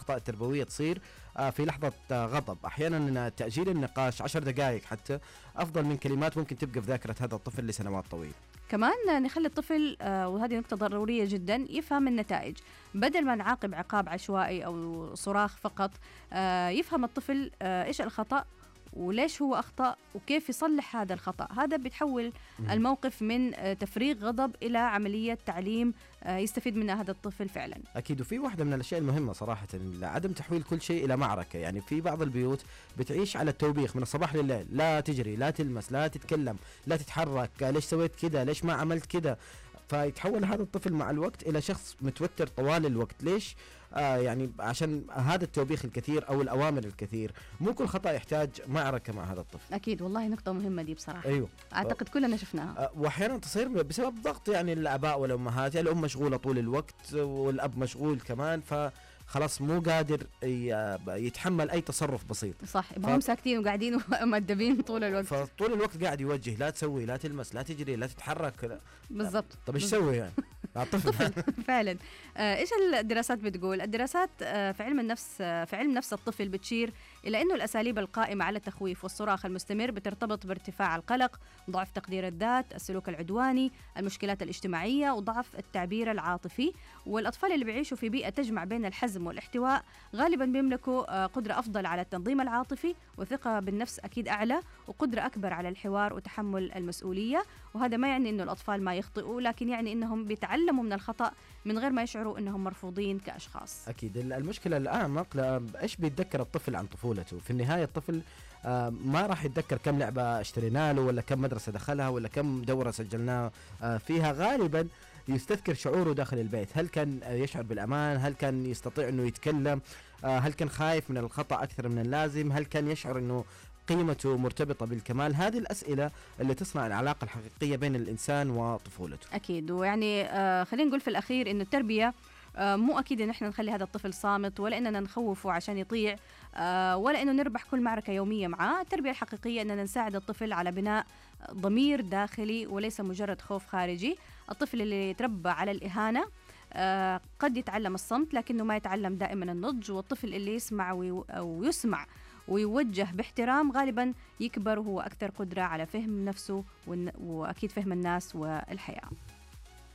الأخطاء التربوية تصير في لحظة غضب. أحيانا تأجيل النقاش 10 دقائق حتى أفضل من كلمات ممكن تبقى في ذاكرة هذا الطفل لسنوات طويلة. كمان نخلي الطفل وهذه نقطة ضرورية جدا يفهم النتائج، بدل ما نعاقب عقاب عشوائي أو صراخ فقط. يفهم الطفل إيش الخطأ وليش هو أخطأ وكيف يصلح هذا الخطأ. هذا بتحول الموقف من تفريغ غضب إلى عملية تعليم يستفيد منها هذا الطفل فعلا. أكيد. وفي واحدة من الأشياء المهمة صراحة عدم تحويل كل شيء إلى معركة. يعني في بعض البيوت بتعيش على التوبيخ من الصباح لليل، لا تجري، لا تلمس، لا تتكلم، لا تتحرك، ليش سويت كده، ليش ما عملت كده. فيتحول هذا الطفل مع الوقت إلى شخص متوتر طوال الوقت. ليش؟ يعني عشان هذا التوبيخ الكثير أو الأوامر الكثير. مو كل خطأ يحتاج معركة مع هذا الطفل. أكيد والله نقطة مهمة دي بصراحة. أيوه. أعتقد كلنا شفناها. وأحيانا تصير بسبب ضغط يعني الآباء والأمهات. يعني الأم مشغولة طول الوقت والأب مشغول كمان، خلاص مو قادر يتحمل أي تصرف بسيط. صح. هم ساكتين وقاعدين ومؤدبين طول الوقت. فطول الوقت قاعد يوجه، لا تسوي، لا تلمس، لا تجري، لا تتحرك. بالضبط. طب إيش سوي يعني؟ طفل فعلا. إيش الدراسات بتقول؟ الدراسات في علم نفس الطفل بتشير إلى أنه الأساليب القائمة على التخويف والصراخ المستمر بترتبط بارتفاع القلق، ضعف تقدير الذات، السلوك العدواني، المشكلات الاجتماعية، وضعف التعبير العاطفي. والأطفال اللي بيعيشوا في بيئة تجمع بين الحزم والاحتواء غالبا بيملكوا قدرة أفضل على التنظيم العاطفي، وثقة بالنفس أكيد أعلى، وقدرة أكبر على الحوار وتحمل المسؤولية. وهذا ما يعني أنه الأطفال ما يخطئوا، لكن يعني أنهم بيتعلموا من الخطأ من غير ما يشعروا أنهم مرفوضين كأشخاص. أكيد. المشكلة الأعمق إيش بيتذكر الطفل عن طفولته؟ في النهاية الطفل ما راح يتذكر كم لعبة اشترينا له، ولا كم مدرسة دخلها، ولا كم دورة سجلناها فيها. غالبا يستذكر شعوره داخل البيت. هل كان يشعر بالأمان؟ هل كان يستطيع أنه يتكلم؟ هل كان خايف من الخطأ أكثر من اللازم؟ هل كان يشعر أنه قيمته مرتبطة بالكمال؟ هذه الأسئلة اللي تصنع العلاقة الحقيقية بين الإنسان وطفولته. أكيد. ويعني خلينا نقول في الأخير إنه التربية مو أكيد إن إحنا نخلي هذا الطفل صامت، ولا إننا نخوفه عشان يطيع، ولا إنه نربح كل معركة يومية معاه. التربية الحقيقية إننا نساعد الطفل على بناء ضمير داخلي وليس مجرد خوف خارجي. الطفل اللي يتربى على الإهانة قد يتعلم الصمت لكنه ما يتعلم دائما النضج. والطفل اللي يسمع أو يسمع ويوجه باحترام غالبا يكبر وهو أكثر قدرة على فهم نفسه وأكيد فهم الناس والحياة.